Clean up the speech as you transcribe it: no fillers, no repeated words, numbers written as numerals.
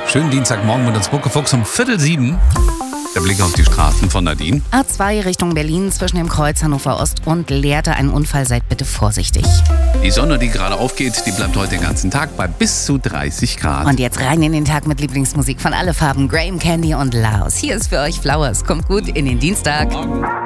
Schönen Dienstagmorgen mit uns Muckefuchs um 6:45. Der Blick auf die Straßen von Nadine. A2 Richtung Berlin zwischen dem Kreuz Hannover Ost und Lehrte ein Unfall, seid bitte vorsichtig. Die Sonne, die gerade aufgeht, die bleibt heute den ganzen Tag bei bis zu 30 Grad. Und jetzt rein in den Tag mit Lieblingsmusik von alle Farben, Graham Candy und Laos. Hier ist für euch Flowers. Kommt gut in den Dienstag. Morgen.